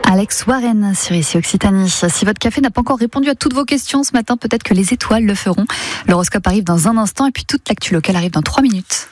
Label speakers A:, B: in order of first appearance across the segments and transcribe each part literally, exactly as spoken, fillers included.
A: Alex Warren sur Ici Occitanie. Si votre café n'a pas encore répondu à toutes vos questions ce matin, peut-être que les étoiles le feront. L'horoscope arrive dans un instant et puis toute l'actu locale arrive dans trois minutes.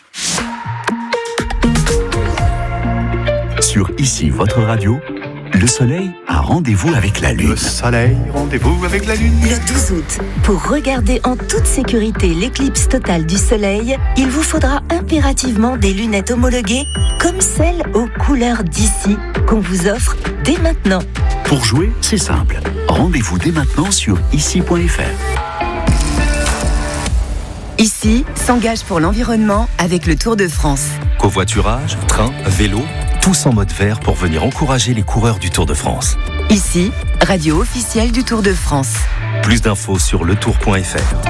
B: Sur Ici, votre radio, le soleil a rendez-vous avec la lune.
C: Le soleil, rendez-vous avec la lune.
D: Le douze août, pour regarder en toute sécurité l'éclipse totale du soleil, il vous faudra impérativement des lunettes homologuées comme celles aux couleurs d'ici qu'on vous offre dès maintenant.
B: Pour jouer, c'est simple. Rendez-vous dès maintenant sur ici point f r.
D: Ici s'engage pour l'environnement avec le Tour de France.
E: Covoiturage, train, vélo, tous en mode vert pour venir encourager les coureurs du Tour de France.
D: Ici, radio officielle du Tour de France.
E: Plus d'infos sur le tour point f r.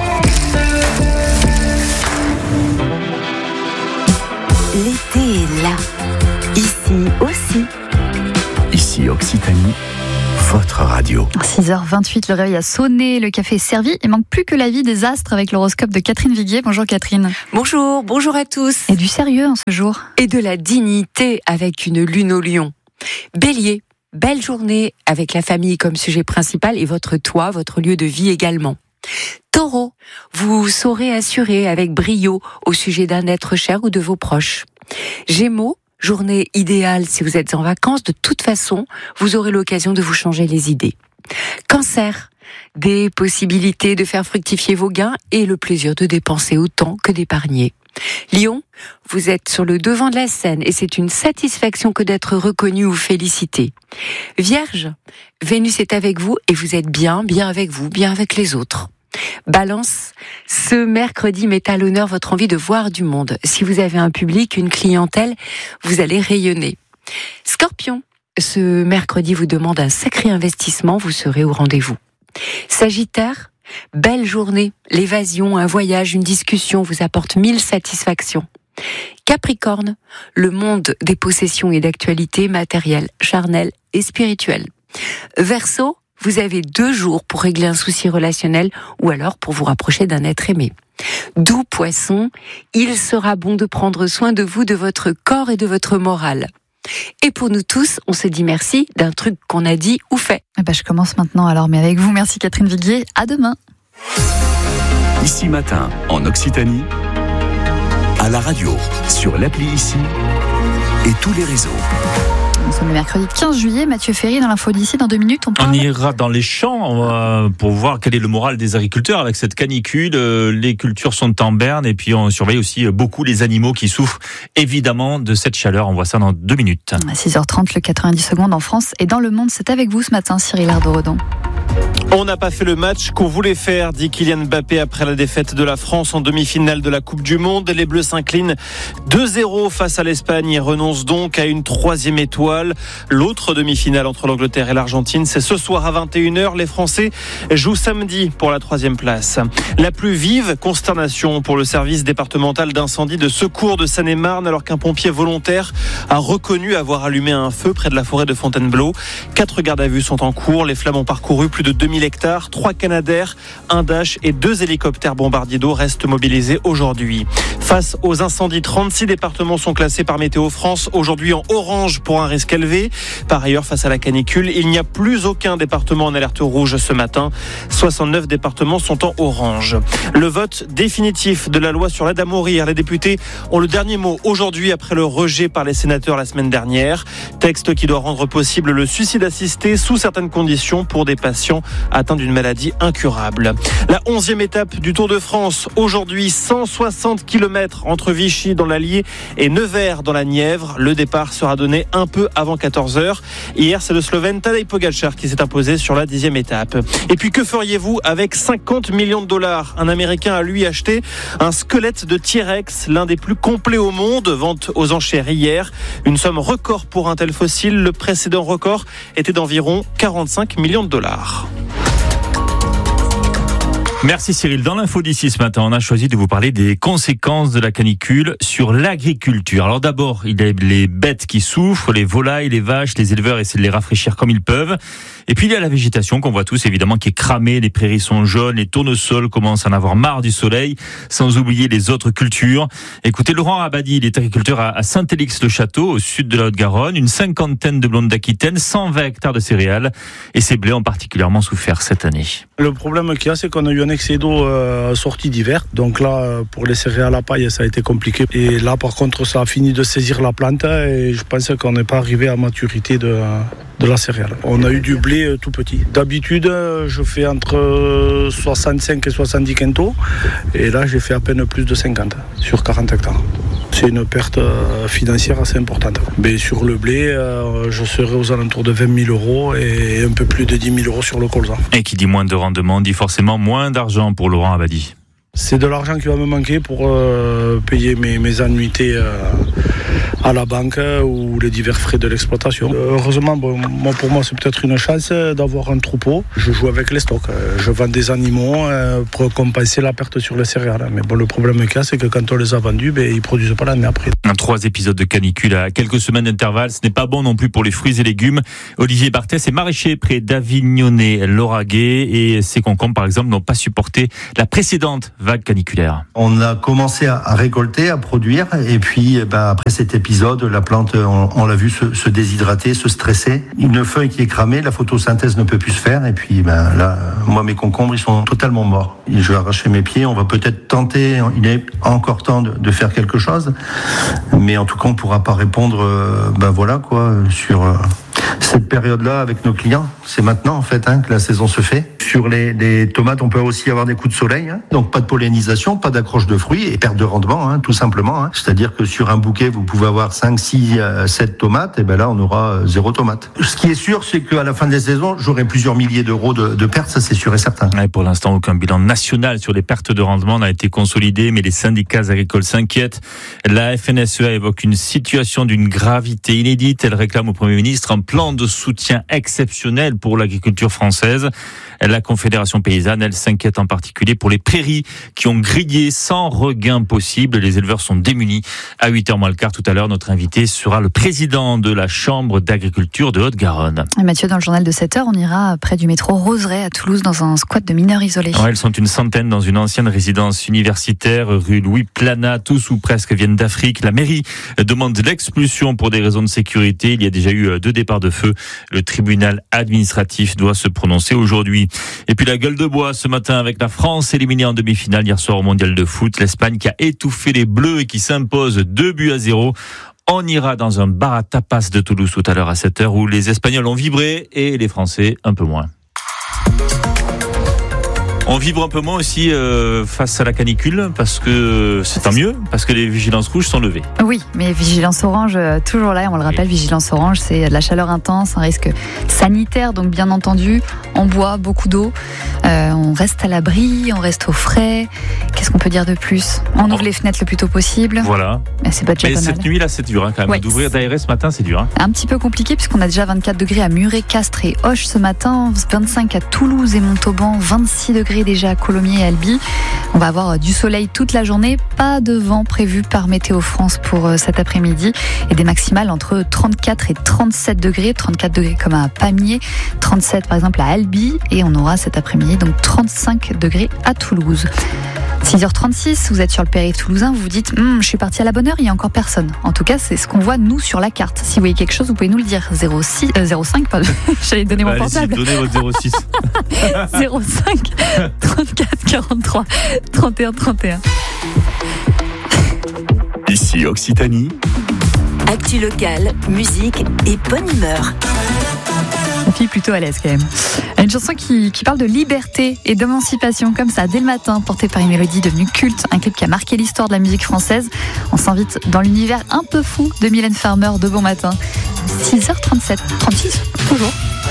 D: L'été est là. Ici aussi.
B: Ici Occitanie, votre radio.
A: six heures vingt-huit, le réveil a sonné, le café est servi. Il manque plus que l'avis des astres avec l'horoscope de Catherine Viguier. Bonjour Catherine.
F: Bonjour, bonjour à tous.
A: Et du sérieux en ce jour.
F: Et de la dignité avec une lune au lion. Bélier, belle journée avec la famille comme sujet principal et votre toit, votre lieu de vie également. Taureau, vous saurez assurer avec brio au sujet d'un être cher ou de vos proches. Gémeaux, journée idéale si vous êtes en vacances. De toute façon, vous aurez l'occasion de vous changer les idées. Cancer, des possibilités de faire fructifier vos gains et le plaisir de dépenser autant que d'épargner. Lion, vous êtes sur le devant de la scène et c'est une satisfaction que d'être reconnu ou félicité. Vierge, Vénus est avec vous et vous êtes bien, bien avec vous, bien avec les autres. Balance, ce mercredi met à l'honneur votre envie de voir du monde. Si vous avez un public, une clientèle, vous allez rayonner. Scorpion, ce mercredi vous demande un sacré investissement, vous serez au rendez-vous. Sagittaire, belle journée, l'évasion, un voyage, une discussion vous apporte mille satisfactions. Capricorne, le monde des possessions et d'actualités matérielles, charnelles et spirituelles. Verseau, vous avez deux jours pour régler un souci relationnel ou alors pour vous rapprocher d'un être aimé. Doux Poisson, il sera bon de prendre soin de vous, de votre corps et de votre morale. Et pour nous tous, on se dit merci d'un truc qu'on a dit ou fait.
A: Eh ben, je commence maintenant alors, mais avec vous. Merci Catherine Viguier. À demain.
B: Ici matin, en Occitanie, à la radio, sur l'appli Ici et tous les réseaux.
A: Nous sommes le mercredi quinze juillet. Mathieu Ferry dans l'info d'ici. Dans deux minutes, on parle.
G: On ira dans les champs euh, pour voir quel est le moral des agriculteurs avec cette canicule. Euh, les cultures sont en berne et puis on surveille aussi beaucoup les animaux qui souffrent évidemment de cette chaleur. On voit ça dans deux minutes.
A: À six heures trente, le quatre-vingt-dix secondes en France et dans le monde. C'est avec vous ce matin, Cyril Ardo-Redon.
H: On n'a pas fait le match qu'on voulait faire, dit Kylian Mbappé après la défaite de la France en demi-finale de la Coupe du Monde. Les Bleus s'inclinent deux zéro face à l'Espagne et renoncent donc à une troisième étoile. L'autre demi-finale entre l'Angleterre et l'Argentine, c'est ce soir à vingt et une heures. Les Français jouent samedi pour la troisième place. La plus vive consternation pour le service départemental d'incendie de secours de Seine-et-Marne alors qu'un pompier volontaire a reconnu avoir allumé un feu près de la forêt de Fontainebleau. Quatre gardes à vue sont en cours. Les flammes ont parcouru plus de deux mille hectares, trois Canadair, un Dash et deux hélicoptères bombardiers d'eau restent mobilisés aujourd'hui. Face aux incendies, trente-six départements sont classés par Météo France aujourd'hui en orange pour un risque élevé. Par ailleurs, face à la canicule, il n'y a plus aucun département en alerte rouge ce matin. soixante-neuf départements sont en orange. Le vote définitif de la loi sur l'aide à mourir. Les députés ont le dernier mot aujourd'hui après le rejet par les sénateurs la semaine dernière. Texte qui doit rendre possible le suicide assisté sous certaines conditions pour des patients atteint d'une maladie incurable. La onzième étape du Tour de France. Aujourd'hui, cent soixante kilomètres entre Vichy dans l'Allier et Nevers dans la Nièvre. Le départ sera donné un peu avant quatorze heures. Hier, c'est le Slovène Tadej Pogačar qui s'est imposé sur la dixième étape. Et puis, que feriez-vous avec cinquante millions de dollars? Un Américain a lui acheté un squelette de T-Rex, l'un des plus complets au monde. Vente aux enchères hier. Une somme record pour un tel fossile. Le précédent record était d'environ quarante-cinq millions de dollars.
G: Merci Cyril. Dans l'info d'ici ce matin, on a choisi de vous parler des conséquences de la canicule sur l'agriculture. Alors d'abord, il y a les bêtes qui souffrent, les volailles, les vaches, les éleveurs essaient de les rafraîchir comme ils peuvent. Et puis il y a la végétation qu'on voit tous évidemment qui est cramée, les prairies sont jaunes, les tournesols commencent à en avoir marre du soleil, sans oublier les autres cultures. Écoutez, Laurent Abadi, il est agriculteur à Saint-Élix-le-Château, au sud de la Haute-Garonne, une cinquantaine de blondes d'Aquitaine, cent vingt hectares de céréales, et ces blés ont particulièrement souffert cette année.
I: Le problème qu'il y a, c'est qu'on a eu un excès d'eau euh, sortie d'hiver. Donc là, pour les céréales à paille, ça a été compliqué. Et là, par contre, ça a fini de saisir la plante et je pense qu'on n'est pas arrivé à maturité de, de la céréale. On a eu du blé tout petit. D'habitude, je fais entre soixante-cinq et soixante-dix quintaux. Et là, j'ai fait à peine plus de cinquante sur quarante hectares. C'est une perte financière assez importante. Mais sur le blé, euh, je serai aux alentours de vingt mille euros et un peu plus de dix mille euros sur le colza.
G: Et qui dit moins de rendement, dit forcément moins d'argent pour Laurent Abadi.
I: C'est de l'argent qui va me manquer pour euh, payer mes, mes annuités euh, à la banque euh, ou les divers frais de l'exploitation. Euh, heureusement, bon, moi, pour moi, c'est peut-être une chance d'avoir un troupeau. Je joue avec les stocks. Je vends des animaux euh, pour compenser la perte sur les céréales. Mais bon, le problème qu'il y a, c'est que quand on les a vendus, ben, ils ne produisent pas l'année après.
G: Un trois épisodes de canicule à quelques semaines d'intervalle, ce n'est pas bon non plus pour les fruits et légumes. Olivier Barthès est maraîcher près d'Avignonnet-Lauragais et ses concombres, par exemple, n'ont pas supporté la précédente vague caniculaire.
J: On a commencé à, à récolter, à produire, et puis eh ben, après cet épisode, la plante, on, on l'a vu se, se déshydrater, se stresser. Une feuille qui est cramée, la photosynthèse ne peut plus se faire, et puis ben, là, moi mes concombres, ils sont totalement morts. Je vais arracher mes pieds, on va peut-être tenter, il est encore temps de, de faire quelque chose, mais en tout cas on ne pourra pas répondre, euh, ben voilà quoi, sur euh, cette période-là avec nos clients. C'est maintenant en fait hein, que la saison se fait. Sur les, les tomates, on peut aussi avoir des coups de soleil, hein. Donc pas de pollinisation, pas d'accroche de fruits et perte de rendement, hein, tout simplement. Hein. C'est-à-dire que sur un bouquet, vous pouvez avoir cinq, six, sept tomates, et ben là on aura zéro tomate. Ce qui est sûr, c'est qu'à la fin de la saison, j'aurai plusieurs milliers d'euros de, de pertes, ça c'est sûr et certain.
G: Et pour l'instant, aucun bilan national sur les pertes de rendement n'a été consolidé, mais les syndicats agricoles s'inquiètent. La F N S E A évoque une situation d'une gravité inédite. Elle réclame au Premier ministre un plan de soutien exceptionnel pour l'agriculture française. La Confédération paysanne, elle s'inquiète en particulier pour les prairies qui ont grillé sans regain possible. Les éleveurs sont démunis. À huit heures moins le quart tout à l'heure, notre invité sera le président de la Chambre d'agriculture de Haute-Garonne.
A: Et Mathieu, dans le journal de sept heures, on ira près du métro Roseraie à Toulouse dans un squat de mineurs isolés.
G: Ouais, elles sont une centaine dans une ancienne résidence universitaire rue Louis Planat. Tous ou presque viennent d'Afrique. La mairie demande l'expulsion pour des raisons de sécurité. Il y a déjà eu deux départs de feu. Le tribunal administratif doit se prononcer aujourd'hui. Et puis la gueule de bois ce matin avec la France éliminée en demi-finale hier soir au mondial de foot. L'Espagne qui a étouffé les Bleus et qui s'impose deux buts à zéro. On ira dans un bar à tapas de Toulouse tout à l'heure à sept heures où les Espagnols ont vibré et les Français un peu moins. On vibre un peu moins aussi euh, face à la canicule parce que c'est tant mieux, parce que les vigilances rouges sont levées.
A: Oui, mais vigilance orange, euh, toujours là, on le rappelle, vigilance orange, c'est de la chaleur intense, un risque sanitaire, donc bien entendu, on boit beaucoup d'eau, euh, on reste à l'abri, on reste au frais. Qu'est-ce qu'on peut dire de plus ? On ouvre les fenêtres le plus tôt possible.
G: Voilà.
A: Mais c'est pas déjà
G: mais
A: pas
G: cette
A: mal.
G: nuit là, c'est dur hein, quand même.
A: Ouais.
G: D'ouvrir, d'aérer ce matin, c'est dur. Hein.
A: Un petit peu compliqué puisqu'on a déjà vingt-quatre degrés à Muret, Castres et Auch ce matin, vingt-cinq à Toulouse et Montauban, vingt-six degrés déjà à Colomiers et Albi. On va avoir du soleil toute la journée, pas de vent prévu par Météo France pour cet après-midi et des maximales entre trente-quatre et trente-sept degrés, trente-quatre degrés comme à Pamiers, trente-sept par exemple à Albi et on aura cet après-midi donc trente-cinq degrés à Toulouse. six heures trente-six, vous êtes sur le périph' toulousain, vous vous dites hm, je suis parti à la bonne heure, il n'y a encore personne. En tout cas, c'est ce qu'on voit nous sur la carte. Si vous voyez quelque chose, vous pouvez nous le dire. zéro six, euh, zéro cinq, pardon. J'allais donner mon
G: Allez-y,
A: portable.
G: donnez votre zéro six.
A: zéro cinq, trente-quatre, quarante-trois, trente et un, trente et un.
B: Ici Occitanie.
D: Actu locale, musique et bonne humeur.
A: Une fille plutôt à l'aise quand même. Une chanson qui, qui parle de liberté et d'émancipation comme ça dès le matin, portée par une mélodie devenue culte, un clip qui a marqué l'histoire de la musique française. On s'invite dans l'univers un peu fou de Mylène Farmer de Bon Matin. six heures trente-sept, trente-six toujours.